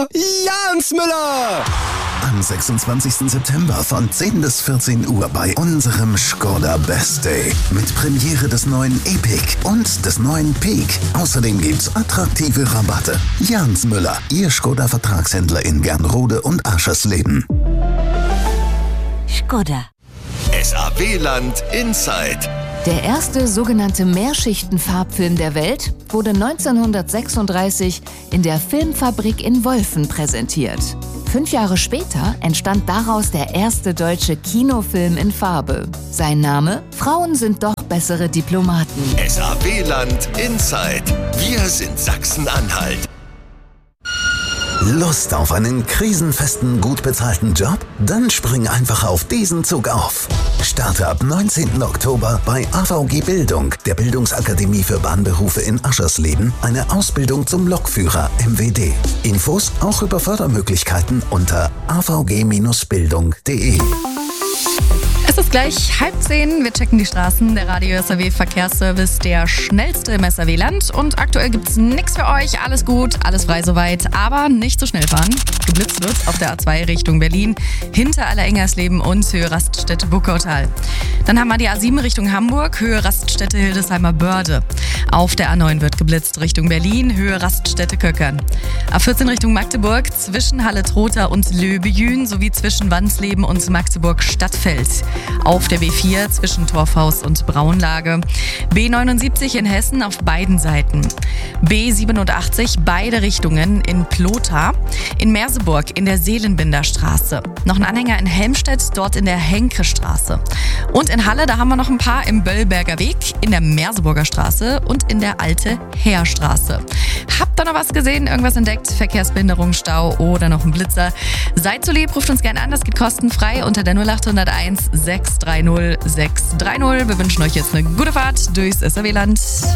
Jans Müller! Am 26. September von 10 bis 14 Uhr bei unserem Skoda Best Day. Mit Premiere des neuen Epic und des neuen Peak. Außerdem gibt's attraktive Rabatte. Jans Müller, Ihr Skoda-Vertragshändler in Gernrode und Aschersleben. Skoda. SAW-Land Inside. Der erste sogenannte Mehrschichten-Farbfilm der Welt wurde 1936 in der Filmfabrik in Wolfen präsentiert. 5 Jahre später entstand daraus der erste deutsche Kinofilm in Farbe. Sein Name: Frauen sind doch bessere Diplomaten. SAW-Land Inside. Wir sind Sachsen-Anhalt. Lust auf einen krisenfesten, gut bezahlten Job? Dann spring einfach auf diesen Zug auf. Starte ab 19. Oktober bei AVG Bildung, der Bildungsakademie für Bahnberufe in Aschersleben, eine Ausbildung zum Lokführer MWD. Infos auch über Fördermöglichkeiten unter avg-bildung.de. Es ist gleich 9:30. Wir checken die Straßen. Der Radio SAW Verkehrsservice, der schnellste im SAW-Land. Und aktuell gibt's nichts für euch. Alles gut, alles frei soweit. Aber nicht so schnell fahren. Geblitzt wird auf der A2 Richtung Berlin, hinter Allerengernsleben und Höhe Raststätte Buckautal. Dann haben wir die A7 Richtung Hamburg, Höhe Raststätte Hildesheimer Börde. Auf der A9 wird geblitzt Richtung Berlin, Höhe Raststätte Köckern. A14 Richtung Magdeburg, zwischen Halle-Trotha und Löbejün sowie zwischen Wansleben und Magdeburg-Stadtfeld. Auf der B4 zwischen Torfhaus und Braunlage. B79 in Hessen auf beiden Seiten. B87 beide Richtungen in Plotha. In Merseburg in der Seelenbinderstraße. Noch ein Anhänger in Helmstedt, dort in der Henke-Straße. Und in Halle, da haben wir noch ein paar im Böllberger Weg, in der Merseburger Straße und in der Alte Heerstraße. Habt ihr noch was gesehen, irgendwas entdeckt? Verkehrsbehinderung, Stau oder noch ein Blitzer? Seid so lieb, ruft uns gerne an, das geht kostenfrei unter der 0801 630 630. Wir wünschen euch jetzt eine gute Fahrt durchs SAW-Land.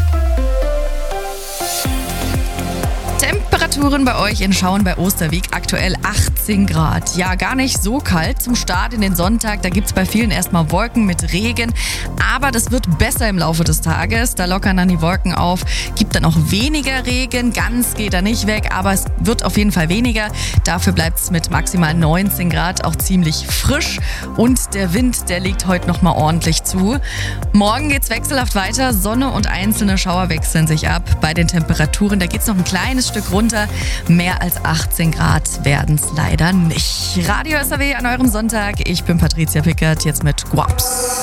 Temperaturen bei euch in Schauen bei Osterwieck aktuell 18 Grad. Ja, gar nicht so kalt zum Start in den Sonntag. Da gibt es bei vielen erstmal Wolken mit Regen. Aber das wird besser im Laufe des Tages. Da lockern dann die Wolken auf. Gibt dann auch weniger Regen. Ganz geht er nicht weg, aber es wird auf jeden Fall weniger. Dafür bleibt es mit maximal 19 Grad auch ziemlich frisch. Und der Wind, der legt heute nochmal ordentlich zu. Morgen geht's wechselhaft weiter. Sonne und einzelne Schauer wechseln sich ab. Bei den Temperaturen, da geht's noch ein kleines Stück runter. Mehr als 18 Grad werden es leider nicht. Radio SAW an eurem Sonntag. Ich bin Patricia Pickert, jetzt mit Guaps.